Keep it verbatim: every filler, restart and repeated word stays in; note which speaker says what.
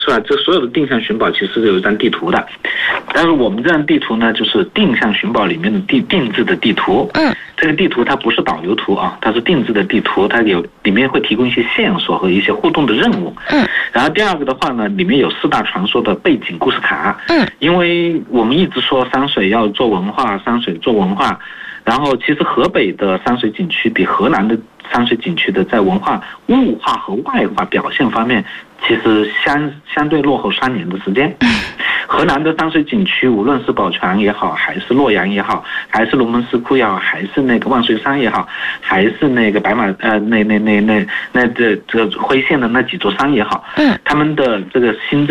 Speaker 1: 是吧？这所有的定向寻宝其实是有一张地图的，但是我们这张地图呢，就是定向寻宝里面的定定制的地图。
Speaker 2: 嗯，
Speaker 1: 这个地图它不是导游图啊，它是定制的地图，它有里面会提供一些线索和一些互动的任务。
Speaker 2: 嗯，
Speaker 1: 然后第二个的话呢，里面有四大传说的背景故事卡。
Speaker 2: 嗯，因
Speaker 1: 为我们一直说山水要做文化，山水做文化，然后其实河北的山水景区比河南的山水景区的在文化物化和外化表现方面，其实相相对落后三年的时间。河南的山水景区，无论是宝泉也好，还是洛阳也好，还是龙门石窟也好，还是那个万岁山也好，还是那个白马呃那那那那那这这徽县的那几座山也好，
Speaker 2: 嗯，
Speaker 1: 他们的这个新